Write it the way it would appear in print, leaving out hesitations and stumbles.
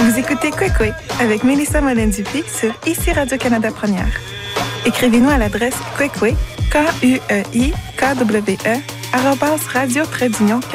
Vous écoutez Kwekwe avec Mélissa Mollin-Dupuis sur ICI Radio-Canada Première. Écrivez-nous à l'adresse kwekwe, KUEIKWE, @radio-canada.ca.